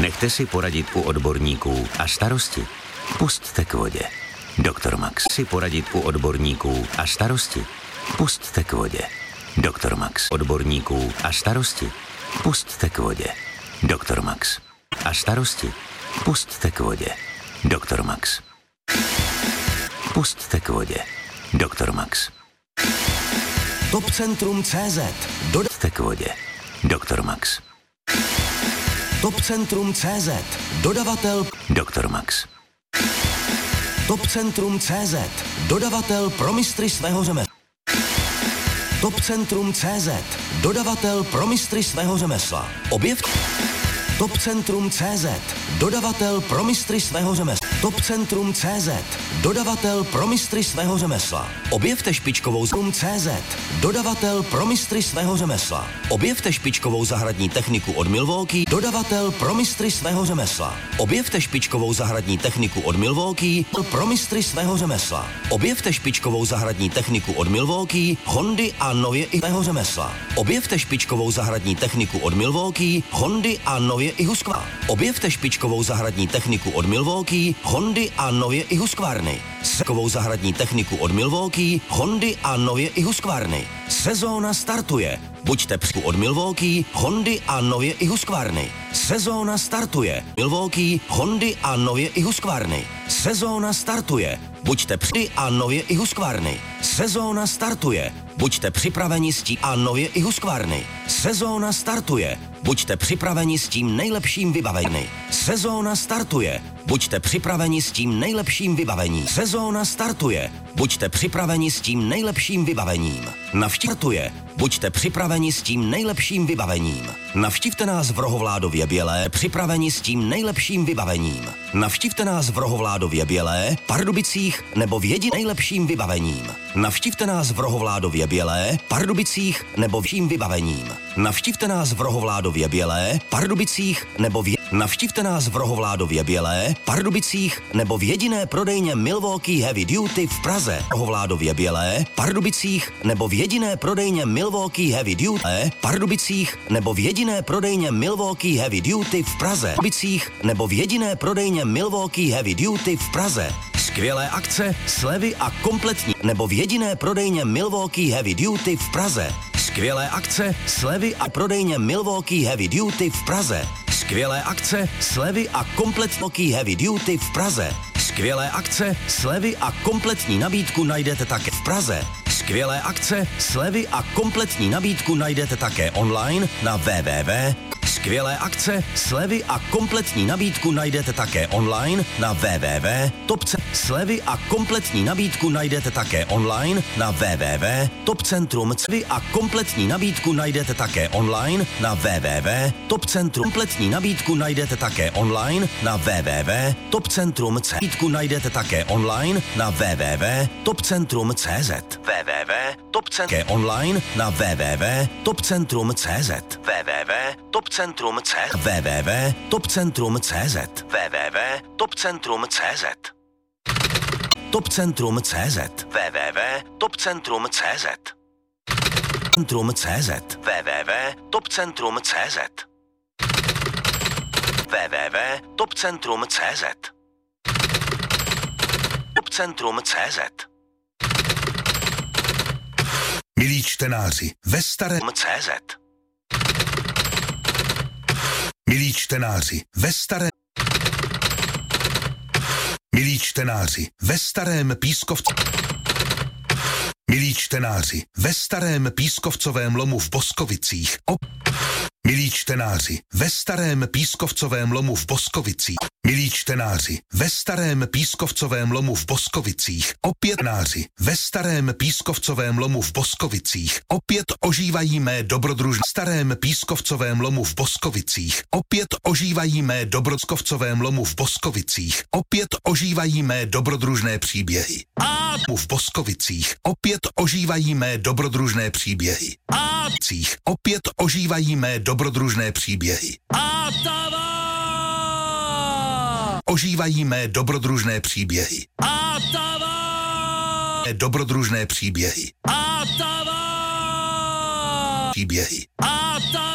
Nechte si poradit u odborníků a starosti pusťte k vodě. Doktor Max si poradit u odborníků a starosti pusťte k vodě. Doktor Max odborníků a starosti pusťte k vodě. Doktor Max a starosti pusťte k vodě. Doktor Max. Pusťte k vodě. Doktor Max. Topcentrum.cz Dodejte k vodě. Doktor Max. Topcentrum.cz Dodavatel Doktor Max. Topcentrum.cz Dodavatel pro mistry svého řemesla. Topcentrum.cz Dodavatel pro mistry svého řemesla. Topcentrum.cz Dodavatel pro mistry svého řemesla. Topcentrum.cz Dodavatel pro mistry svého řemesla. Objevte špičkovou CZ Dodavatel pro mistry svého řemesla. Objevte špičkovou zahradní techniku od Milwaukee. Dodavatel pro mistry svého řemesla. Objevte špičkovou zahradní techniku od Milwaukee pro mistry svého řemesla. Objevte špičkovou zahradní techniku od Milwaukee, Hondy a nově i svého řemesla. Objevte špičkovou zahradní techniku od Milwaukee, Hondy a nově i Husqvarna. Objevte špičkovou zahradní techniku od Milwaukee, Hondy a nově i Husqvarny. Špičkovou zahradní techniku od Milwaukee, Hondy a nově i Husqvarny. Sezóna startuje. Buďte od Milwaukee, Hondy a nově i Husqvarny. Sezóna startuje. Milwaukee, Hondy a nově i Husqvarny. Sezóna startuje. Buďte a nově i Husqvarny. Sezóna startuje. Buďte připraveni s tím a nově i Husqvarny. Sezóna startuje. Buďte připraveni s tím nejlepším vybavením. Sezóna startuje. Buďte připraveni s tím nejlepším vybavením. Sezóna startuje. Buďte připraveni s tím nejlepším vybavením. Navštivte. Buďte připraveni s tím nejlepším vybavením. Navštivte nás v Rohovládově Bělé, připraveni s tím nejlepším vybavením. Navštivte nás v Rohovládově Bělé, Pardubicích nebo v nejlepším vybavením. Navštivte nás v Rohovládově Bělé, Pardubicích nebo vším vybavením. Navštivte nás v Rohovládově Bělé, Pardubicích nebo Navštivte nás v Rohovládově Bělé, Pardubicích nebo v jediné prodejně Milwaukee Heavy Duty v Praze. Rohovládově Bělé, Pardubicích nebo v jediné prodejně Milwaukee Heavy Duty, Pardubicích nebo v jediné prodejně Milwaukee Heavy Duty v Praze. Pardubicích nebo v jediné prodejně Milwaukee Heavy Duty v Praze. Skvělé akce, slevy a kompletní nebo v jediné prodejně Milwaukee Heavy Duty v Praze. Skvělé akce, slevy a prodejně Milwaukee Heavy Duty v Praze. Skvělé akce, slevy a kompletní Heavy Duty v Praze. Skvělé akce, slevy a kompletní nabídku najdete také v Praze. Skvělé akce, slevy a kompletní nabídku najdete také online na www. Skvělé akce, slevy a kompletní nabídku najdete také online na www. Slevy a kompletní nabídku najdete také online na www. Topcentrum slevy a kompletní nabídku najdete také online na www. Topcentrum kompletní nabídku najdete také online na www. Topcentrum nabídku najdete také online na www. Topcentrum.cz www. Topcentrum online na www. Topcentrum.cz www. Topcentrum.cz www. Topcentrum.cz www. Topcentrum.cz Topcentrum.cz www. Topcentrum.cz Topcentrum.cz www. Topcentrum.cz www. Topcentrum.cz Topcentrum.cz Milí čtenáři, ve starém CZ Milí čtenáři, ve starém Milí čtenáři, ve starém Pískovci Milí čtenáři, ve starém Pískovcovém lomu v Boskovicích Milí čtenáři, ve starém Pískovcovém lomu v Boskovicích Milí čtenáři, ve starém Pískovcovém lomu v Boskovicích opět čtenáři, ve starém Pískovcovém lomu v Boskovicích opět ožívají mé dobrodružné starém Pískovcovém lomu v Boskovicích opět ožívají mé dobrodružkovcovém lomu v Boskovicích opět ožívají mé dobrodružné příběhy a v Boskovicích opět ožívají mé dobrodružné příběhy a opět ožívají mé dobrodružné příběhy a ožívají mé dobrodružné příběhy a dobrodružné příběhy a příběhy a